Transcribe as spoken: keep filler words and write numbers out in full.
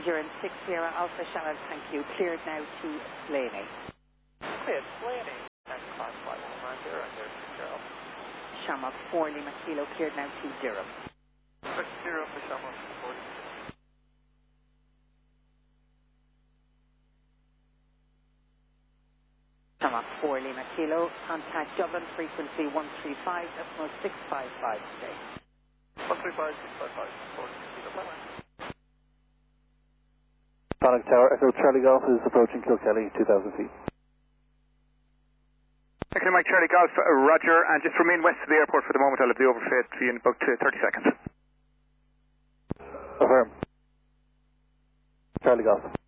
You're in six zero Alpha Shannon, thank you. Cleared now to Slaney. Cleared, Slaney. And class five one nine zero and zero six zero. Shamrock four Lima Kilo, cleared now to Durham. six zero for Shamrock four. Shamrock four Lima Kilo, contact Dublin, frequency one three five, decimal six five five today. one three five, six five five, four Kilo, bye bye. Sonic Tower, Echo Charlie Golf is approaching Kilkelly, two thousand feet. Echo Mike Charlie Golf, uh, Roger, and just remain west of the airport for the moment. I'll have the overflight to you in about uh, thirty seconds. Affirm. Charlie Golf.